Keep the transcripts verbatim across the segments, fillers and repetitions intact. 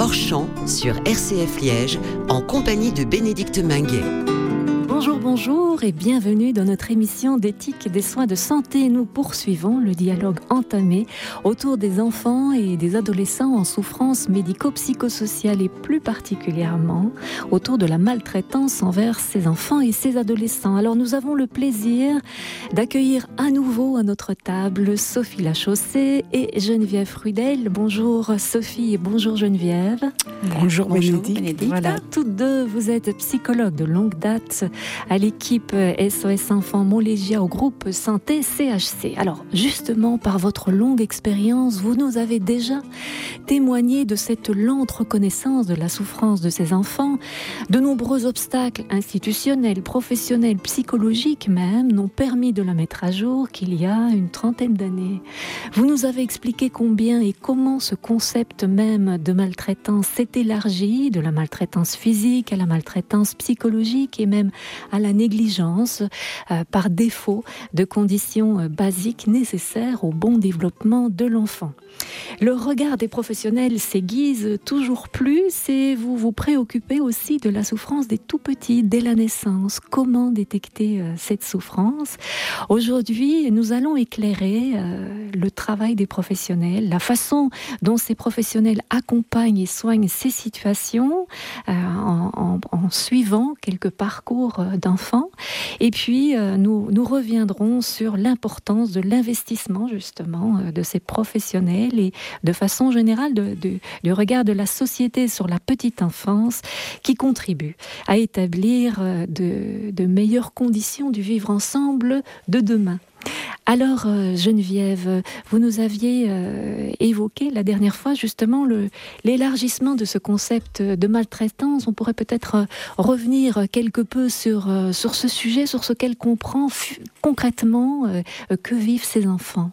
hors champ sur R C F Liège en compagnie de Bénédicte Minguet. Bonjour, bonjour et bienvenue dans notre émission d'éthique des soins de santé. Nous poursuivons le dialogue entamé autour des enfants et des adolescents en souffrance médico-psychosociale et plus particulièrement autour de la maltraitance envers ces enfants et ces adolescents. Alors nous avons le plaisir d'accueillir à nouveau à notre table Sophie Lachaussée et Geneviève Rudel. Bonjour Sophie et bonjour Geneviève. Bonjour, bonjour Bénédicte. Bénédicte. Voilà, toutes deux, vous êtes psychologues de longue date à l'équipe S O S Enfants Montlégia au groupe Santé C H C. Alors, justement, par votre longue expérience, vous nous avez déjà témoigné de cette lente reconnaissance de la souffrance de ces enfants. De nombreux obstacles institutionnels, professionnels, psychologiques même, n'ont permis de la mettre à jour qu'il y a une trentaine d'années. Vous nous avez expliqué combien et comment ce concept même de maltraitance s'est élargi, de la maltraitance physique à la maltraitance psychologique et même à la négligence euh, par défaut de conditions euh, basiques nécessaires au bon développement de l'enfant. Le regard des professionnels s'aiguise toujours plus et vous vous préoccupez aussi de la souffrance des tout-petits dès la naissance. Comment détecter euh, cette souffrance ? Aujourd'hui, nous allons éclairer euh, le travail des professionnels, la façon dont ces professionnels accompagnent et soignent ces situations euh, en, en, en suivant quelques parcours euh, d'enfants. Et puis, euh, nous, nous reviendrons sur l'importance de l'investissement justement euh, de ces professionnels et de façon générale de, de, du regard de la société sur la petite enfance qui contribue à établir de, de meilleures conditions du vivre ensemble de demain. Alors Geneviève, vous nous aviez euh, évoqué la dernière fois justement le, l'élargissement de ce concept de maltraitance. On pourrait peut-être euh, revenir quelque peu sur, euh, sur ce sujet, sur ce qu'elle comprend f- concrètement euh, que vivent ces enfants.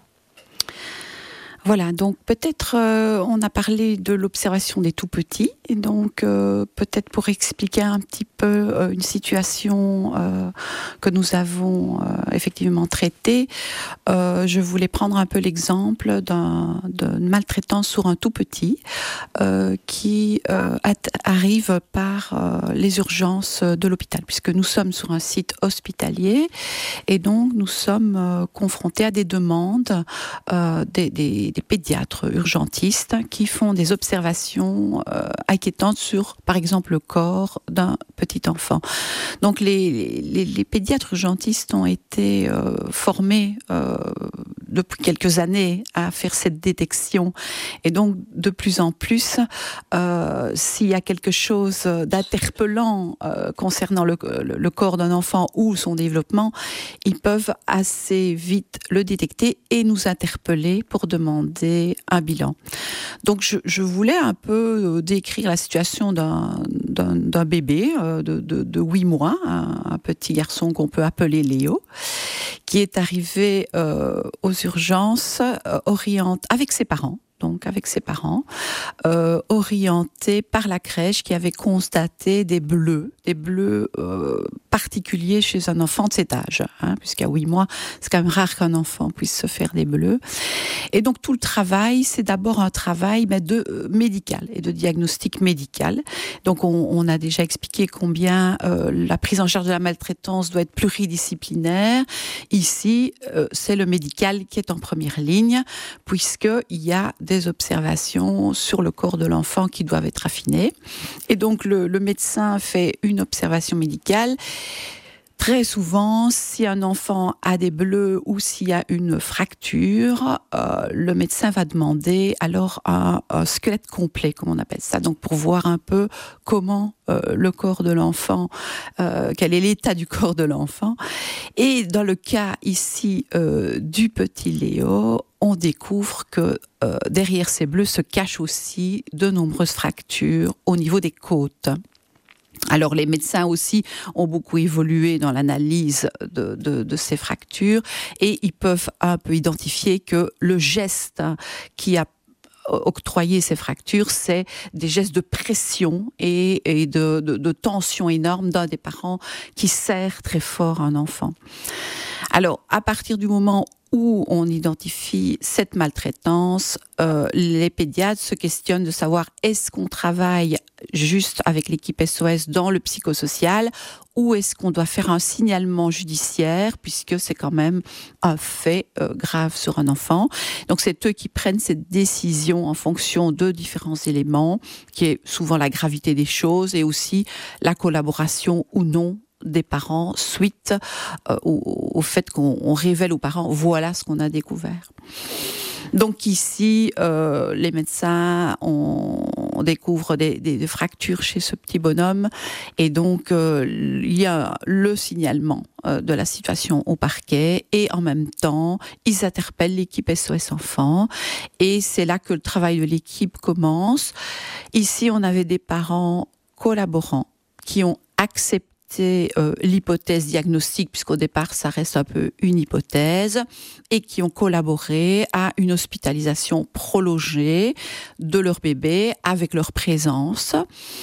Voilà, donc peut-être euh, on a parlé de l'observation des tout-petits, et donc euh, peut-être pour expliquer un petit peu euh, une situation euh, que nous avons euh, effectivement traitée, euh, je voulais prendre un peu l'exemple d'un, d'une maltraitance sur un tout-petit euh, qui euh, at- arrive par euh, les urgences de l'hôpital, puisque nous sommes sur un site hospitalier, et donc nous sommes euh, confrontés à des demandes euh, des, des des pédiatres urgentistes qui font des observations euh, inquiétantes sur, par exemple, le corps d'un petit enfant. Donc les, les, les pédiatres urgentistes ont été euh, formés euh, depuis quelques années à faire cette détection, et donc de plus en plus, euh, s'il y a quelque chose d'interpellant euh, concernant le, le, le corps d'un enfant ou son développement, ils peuvent assez vite le détecter et nous interpeller pour demander un bilan. Donc je, je voulais un peu décrire la situation d'un, d'un, d'un bébé de, de, de huit mois, un, un petit garçon qu'on peut appeler Léo, qui est arrivé euh, aux urgences euh, orienté avec ses parents. donc avec ses parents, euh, orientés par la crèche qui avait constaté des bleus, des bleus euh, particuliers chez un enfant de cet âge, hein, puisqu'à huit mois, c'est quand même rare qu'un enfant puisse se faire des bleus. Et donc tout le travail, c'est d'abord un travail ben, de euh, médical et de diagnostic médical. Donc on, on a déjà expliqué combien euh, la prise en charge de la maltraitance doit être pluridisciplinaire. Ici, euh, c'est le médical qui est en première ligne, puisqu'il y a des observations sur le corps de l'enfant qui doivent être affinées. Et donc le, le médecin fait une observation médicale. Très souvent, si un enfant a des bleus ou s'il y a une fracture, euh, le médecin va demander alors un, un squelette complet, comme on appelle ça, donc pour voir un peu comment euh, le corps de l'enfant, euh, quel est l'état du corps de l'enfant. Et dans le cas ici euh, du petit Léo, on découvre que euh, derrière ces bleus se cachent aussi de nombreuses fractures au niveau des côtes. Alors les médecins aussi ont beaucoup évolué dans l'analyse de, de, de ces fractures et ils peuvent un peu identifier que le geste qui a octroyé ces fractures, c'est des gestes de pression et, et de, de, de tension énorme d'un des parents qui serre très fort un enfant. Alors à partir du moment où on identifie cette maltraitance, euh, les pédiatres se questionnent de savoir est-ce qu'on travaille juste avec l'équipe S O S dans le psychosocial ou est-ce qu'on doit faire un signalement judiciaire puisque c'est quand même un fait euh, grave sur un enfant. Donc c'est eux qui prennent cette décision en fonction de différents éléments, qui est souvent la gravité des choses et aussi la collaboration ou non des parents suite euh, au, au fait qu'on on révèle aux parents voilà ce qu'on a découvert. Donc ici, euh, les médecins, on, on découvre des, des, des fractures chez ce petit bonhomme et donc euh, il y a le signalement euh, de la situation au parquet et en même temps, ils interpellent l'équipe S O S Enfants et c'est là que le travail de l'équipe commence. Ici, on avait des parents collaborants qui ont accepté Euh, l'hypothèse diagnostique, puisqu'au départ ça reste un peu une hypothèse, et qui ont collaboré à une hospitalisation prolongée de leur bébé avec leur présence.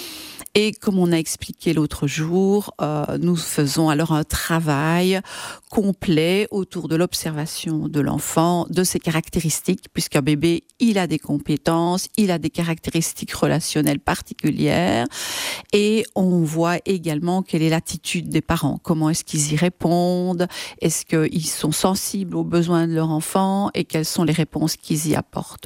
Et comme on a expliqué l'autre jour, euh, nous faisons alors un travail complet autour de l'observation de l'enfant, de ses caractéristiques, puisqu'un bébé, il a des compétences, il a des caractéristiques relationnelles particulières, et on voit également quelle est l'attitude des parents, comment est-ce qu'ils y répondent, est-ce qu'ils sont sensibles aux besoins de leur enfant, et quelles sont les réponses qu'ils y apportent.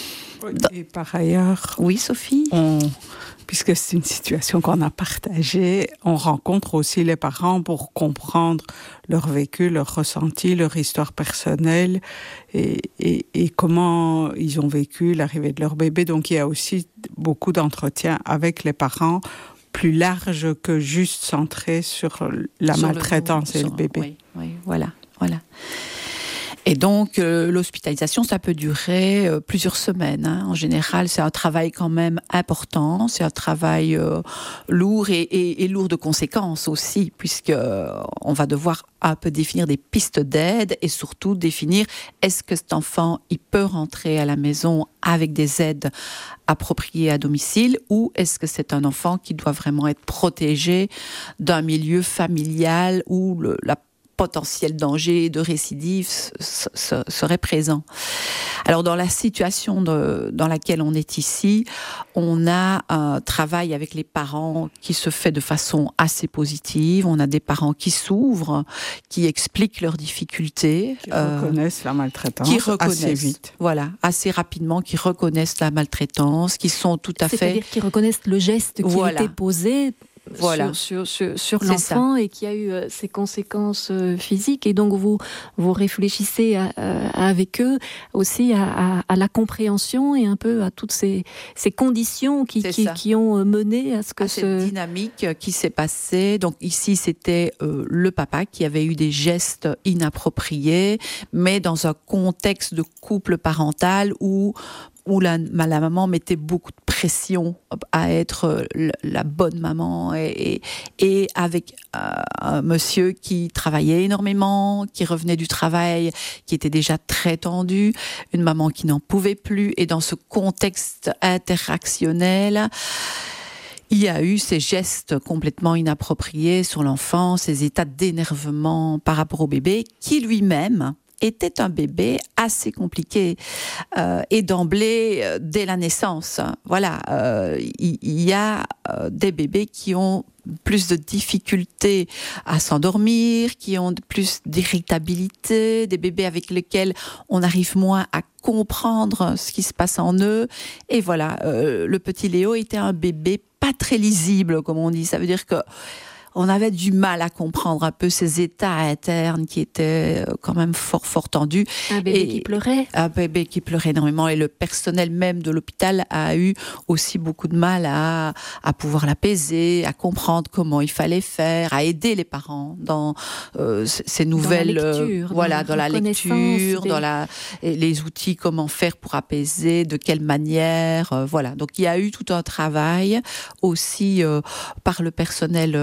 Et par ailleurs, oui, Sophie, on, puisque c'est une situation qu'on a partagée, on rencontre aussi les parents pour comprendre leur vécu, leur ressenti, leur histoire personnelle et, et, et comment ils ont vécu l'arrivée de leur bébé. Donc il y a aussi beaucoup d'entretiens avec les parents, plus large que juste centré sur la sur maltraitance le, et sur, le bébé. Oui, oui, voilà, voilà. Et donc, euh, l'hospitalisation, ça peut durer euh, plusieurs semaines. Hein. En général, c'est un travail quand même important. C'est un travail euh, lourd et, et, et lourd de conséquences aussi, puisque euh, on va devoir un peu définir des pistes d'aide et surtout définir est-ce que cet enfant, il peut rentrer à la maison avec des aides appropriées à domicile ou est-ce que c'est un enfant qui doit vraiment être protégé d'un milieu familial où le, la potentiel danger de récidive serait présent. Alors dans la situation de, dans laquelle on est ici, on a un travail avec les parents qui se fait de façon assez positive. On a des parents qui s'ouvrent, qui expliquent leurs difficultés, qui euh, reconnaissent la maltraitance qui reconnaissent, assez vite, voilà, assez rapidement, qui reconnaissent la maltraitance, qui sont tout à C'est-à-dire fait, c'est-à-dire qui reconnaissent le geste qui voilà. a été posé. Voilà. sur, sur, sur, sur l'enfant ça. Et qui a eu euh, ses conséquences euh, physiques. Et donc, vous, vous réfléchissez à, à, avec eux aussi à, à, à la compréhension et un peu à toutes ces, ces conditions qui, qui, qui ont mené à ce que à ce... cette dynamique qui s'est passée. Donc ici, c'était euh, le papa qui avait eu des gestes inappropriés, mais dans un contexte de couple parental où où la, la maman mettait beaucoup de pression à être la bonne maman et, et, et avec euh, un monsieur qui travaillait énormément, qui revenait du travail, qui était déjà très tendu, une maman qui n'en pouvait plus et dans ce contexte interactionnel, il y a eu ces gestes complètement inappropriés sur l'enfant, ces états d'énervement par rapport au bébé qui lui-même était un bébé assez compliqué euh, et d'emblée euh, dès la naissance. Voilà, euh, il, il y a euh, des bébés qui ont plus de difficultés à s'endormir, qui ont plus d'irritabilité, des bébés avec lesquels on arrive moins à comprendre ce qui se passe en eux. Et voilà, euh, le petit Léo était un bébé pas très lisible, comme on dit. Ça veut dire que on avait du mal à comprendre un peu ces états internes qui étaient quand même fort, fort tendus. Un bébé et qui pleurait. Un bébé qui pleurait énormément. Et le personnel même de l'hôpital a eu aussi beaucoup de mal à, à pouvoir l'apaiser, à comprendre comment il fallait faire, à aider les parents dans euh, ces nouvelles... Dans la lecture. Euh, voilà, dans la, dans la lecture, des... dans la, les outils, comment faire pour apaiser, de quelle manière. Euh, voilà. Donc il y a eu tout un travail aussi euh, par le personnel euh, hospitalier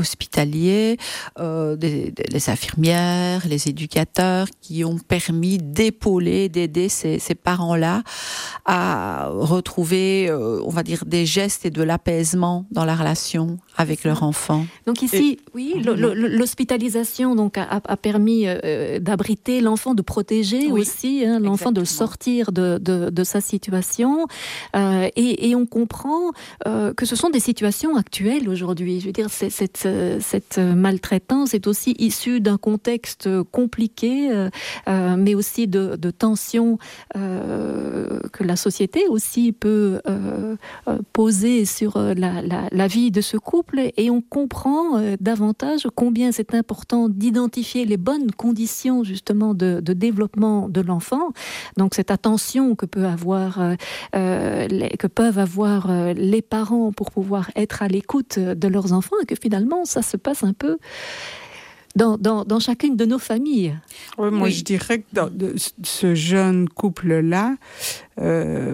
hospitalier, euh, des, des, les infirmières, les éducateurs qui ont permis d'épauler, d'aider ces, ces parents-là à retrouver, euh, on va dire, des gestes et de l'apaisement dans la relation avec leur enfant. Donc ici, et... oui, le, le, l'hospitalisation donc a, a permis euh, d'abriter l'enfant, de protéger oui, aussi hein, l'enfant, de sortir de, de, de sa situation. Euh, et, et on comprend euh, que ce sont des situations actuelles aujourd'hui. Je veux dire, c'est, cette, cette maltraitance est aussi issue d'un contexte compliqué, euh, euh, mais aussi de, de tensions euh, que la société aussi peut euh, poser sur la, la, la vie de ce couple. Et on comprend euh, davantage combien c'est important d'identifier les bonnes conditions justement de, de développement de l'enfant. Donc cette attention que peut avoir, euh, les, que peuvent avoir euh, les parents pour pouvoir être à l'écoute de leurs enfants, et que finalement ça se passe un peu Dans, dans, dans chacune de nos familles. Oui, moi, oui. je dirais que dans de, ce jeune couple-là, euh,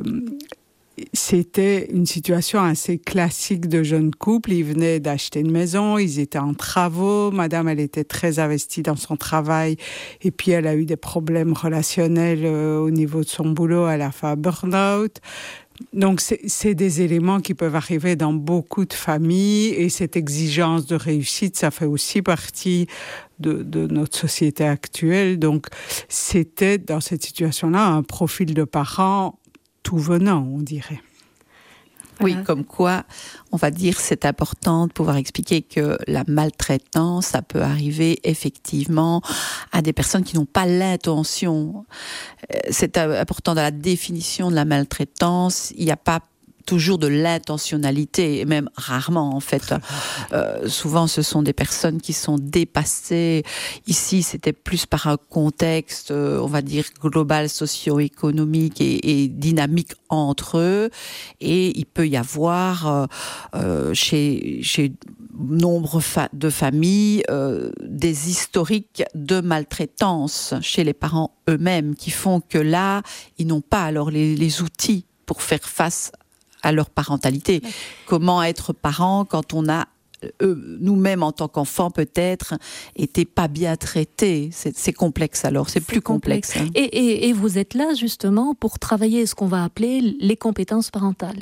c'était une situation assez classique de jeune couple. Ils venaient d'acheter une maison, ils étaient en travaux. Madame, elle était très investie dans son travail. Et puis, elle a eu des problèmes relationnels euh, au niveau de son boulot. Elle a fait un burn-out. Donc, c'est, c'est des éléments qui peuvent arriver dans beaucoup de familles, et cette exigence de réussite, ça fait aussi partie de, de notre société actuelle. Donc, c'était dans cette situation-là un profil de parents tout venant, on dirait. Oui, comme quoi, on va dire, c'est important de pouvoir expliquer que la maltraitance, ça peut arriver effectivement à des personnes qui n'ont pas l'intention. C'est important dans la définition de la maltraitance. Il n'y a pas toujours de l'intentionnalité, et même rarement en fait. Euh, souvent ce sont des personnes qui sont dépassées. Ici c'était plus par un contexte, euh, on va dire global, socio-économique et, et dynamique entre eux, et il peut y avoir euh, euh, chez, chez nombre fa- de familles euh, des historiques de maltraitance chez les parents eux-mêmes, qui font que là ils n'ont pas alors les, les outils pour faire face à leur parentalité. Ouais. Comment être parent quand on a, euh, nous-mêmes en tant qu'enfants peut-être, été pas bien traités. C'est, c'est complexe alors, c'est, c'est plus complexe. complexe hein. et, et, et vous êtes là justement pour travailler ce qu'on va appeler les compétences parentales.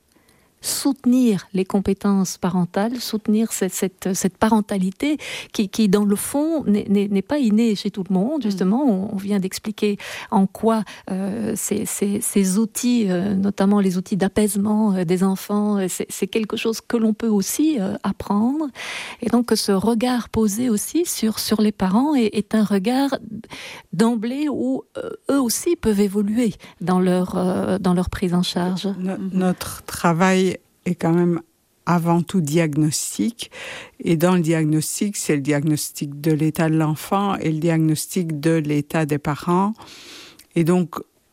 Soutenir les compétences parentales, soutenir cette, cette, cette parentalité qui, qui, dans le fond, n'est, n'est, n'est pas innée chez tout le monde. Justement, on, on vient d'expliquer en quoi euh, ces, ces, ces outils, euh, notamment les outils d'apaisement euh, des enfants, c'est, c'est quelque chose que l'on peut aussi euh, apprendre. Et donc, ce regard posé aussi sur, sur les parents est, est un regard d'emblée où euh, eux aussi peuvent évoluer dans leur, euh, dans leur prise en charge. No- notre travail est quand même avant tout diagnostic, et dans le diagnostic, c'est le diagnostic de l'état de l'enfant et le diagnostic de l'état des parents. Et donc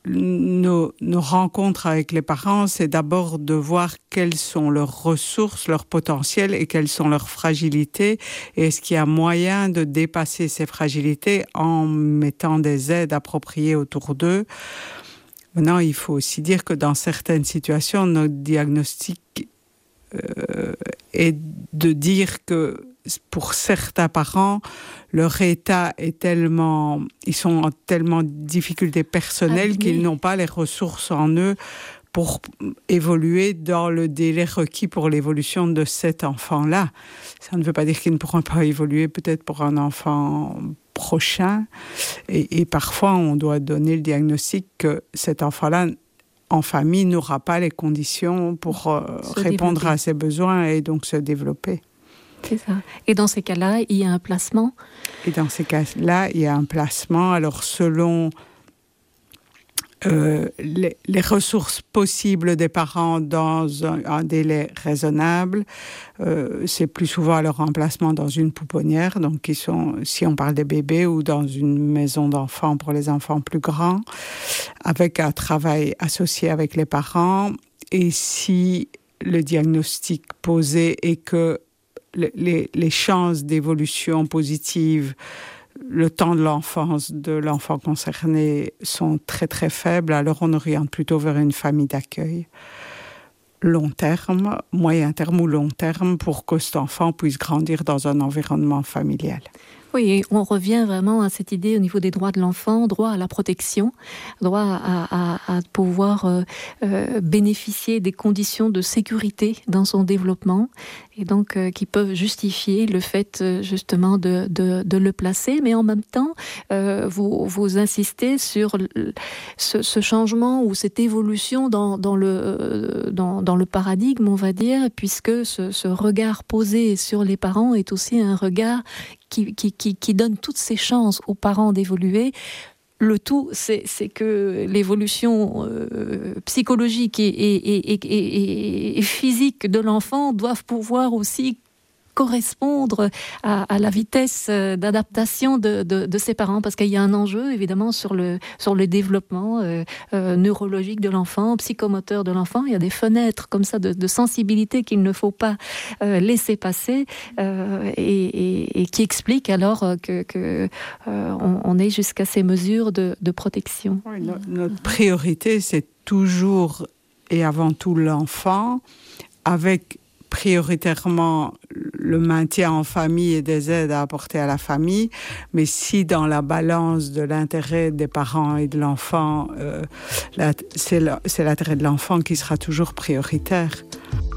nos, nos rencontres avec les parents, c'est d'abord de voir quelles sont leurs ressources, leurs potentiels, et quelles sont leurs fragilités, et est-ce qu'il y a moyen de dépasser ces fragilités en mettant des aides appropriées autour d'eux. Maintenant, il faut aussi dire que dans certaines situations, notre diagnostic euh, est de dire que pour certains parents, leur état est tellement, ils sont en tellement de difficultés personnelles ah, oui. qu'ils n'ont pas les ressources en eux pour évoluer dans le délai requis pour l'évolution de cet enfant-là. Ça ne veut pas dire qu'ils ne pourront pas évoluer peut-être pour un enfant prochain. Et, et parfois, on doit donner le diagnostic que cet enfant-là, en famille, n'aura pas les conditions pour euh, répondre développer. à ses besoins et donc se développer. C'est ça. Et dans ces cas-là, il y a un placement ? Et dans ces cas-là, il y a un placement. Alors, selon euh, les, les ressources possibles des parents dans un, un délai raisonnable, euh, c'est plus souvent leur remplacement dans une pouponnière, donc qui sont, si on parle des bébés, ou dans une maison d'enfants pour les enfants plus grands, avec un travail associé avec les parents. Et si le diagnostic posé est que les, les chances d'évolution positive, le temps de l'enfance de l'enfant concerné sont très très faibles, alors on oriente plutôt vers une famille d'accueil. long terme, moyen terme ou long terme pour que cet enfant puisse grandir dans un environnement familial. Oui, et on revient vraiment à cette idée au niveau des droits de l'enfant, droit à la protection, droit à, à, à pouvoir euh, euh, bénéficier des conditions de sécurité dans son développement, et donc euh, qui peuvent justifier le fait euh, justement de, de, de le placer, mais en même temps, euh, vous, vous insistez sur le, ce, ce changement ou cette évolution dans, dans, le, dans, dans le paradigme, on va dire, puisque ce, ce regard posé sur les parents est aussi un regard Qui, qui, qui, qui donne toutes ses chances aux parents d'évoluer. Le tout, c'est, c'est que l'évolution euh, psychologique et, et, et, et, et physique de l'enfant doivent pouvoir aussi correspondre à, à la vitesse d'adaptation de, de, de ses parents, parce qu'il y a un enjeu évidemment sur le, sur le développement euh, euh, neurologique de l'enfant, psychomoteur de l'enfant. Il y a des fenêtres comme ça de, de sensibilité qu'il ne faut pas euh, laisser passer euh, et, et, et qui expliquent alors que, que euh, on, on est jusqu'à ces mesures de, de protection. Oui, no, notre priorité, c'est toujours et avant tout l'enfant, avec prioritairement le maintien en famille et des aides à apporter à la famille, mais si dans la balance de l'intérêt des parents et de l'enfant, euh, la, c'est, la, c'est l'intérêt de l'enfant qui sera toujours prioritaire.